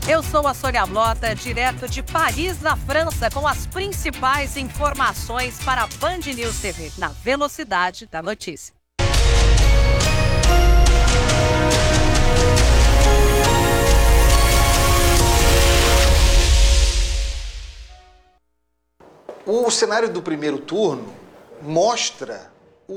Eu sou a Sônia Blota, direto de Paris, na França, com as principais informações para a Band News TV, na velocidade da notícia. O cenário do primeiro turno mostra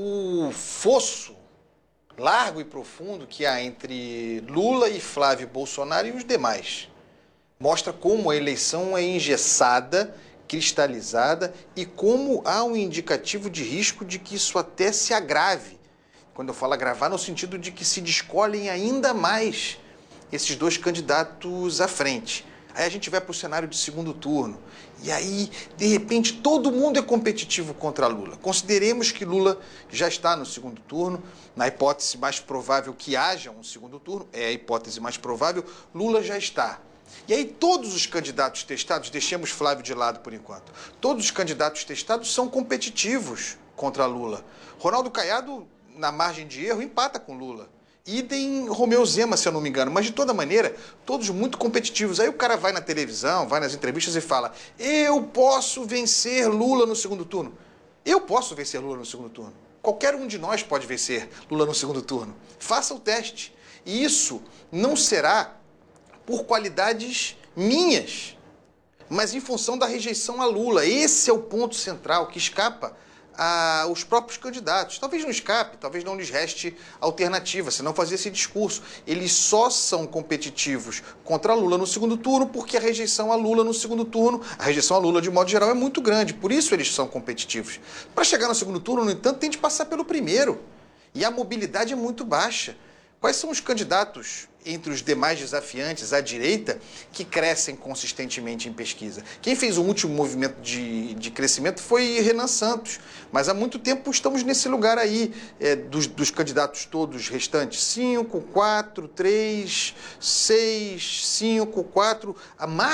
o fosso largo e profundo que há entre Lula e Flávio Bolsonaro e os demais. Mostra como a eleição é engessada, cristalizada e como há um indicativo de risco de que isso até se agrave. Quando eu falo agravar, no sentido de que se descolhem ainda mais esses dois candidatos à frente. Aí a gente vai para o cenário de segundo turno. E aí, de repente, todo mundo é competitivo contra Lula. Consideremos que Lula já está no segundo turno. Na hipótese mais provável que haja um segundo turno, é a hipótese mais provável, Lula já está. E aí todos os candidatos testados, deixemos Flávio de lado por enquanto, todos os candidatos testados são competitivos contra Lula. Ronaldo Caiado, na margem de erro, empata com Lula. Idem Romeu Zema, se eu não me engano, mas de toda maneira, todos muito competitivos. Aí o cara vai na televisão, vai nas entrevistas e fala: eu posso vencer Lula no segundo turno. Eu posso vencer Lula no segundo turno. Qualquer um de nós pode vencer Lula no segundo turno. Faça o teste. E isso não será por qualidades minhas, mas em função da rejeição a Lula. Esse é o ponto central que escapa aos próprios candidatos. Talvez não escape, talvez não lhes reste alternativa, senão fazer esse discurso. Eles só são competitivos contra Lula no segundo turno porque a rejeição a Lula no segundo turno, a rejeição a Lula de modo geral é muito grande, por isso eles são competitivos. Para chegar no segundo turno, no entanto, tem de passar pelo primeiro. E a mobilidade é muito baixa. Quais são os candidatos entre os demais desafiantes à direita que crescem consistentemente em pesquisa? Quem fez o último movimento de crescimento foi Renan Santos, mas há muito tempo estamos nesse lugar aí, dos candidatos todos restantes, 5, 4, 3, 6, 5, 4, a